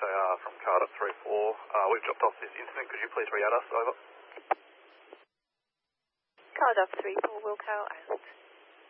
XAR from Cardiff 3-4. We've dropped off this incident. Could you please re-add us? Over. Cardiff 3-4, Wilco out.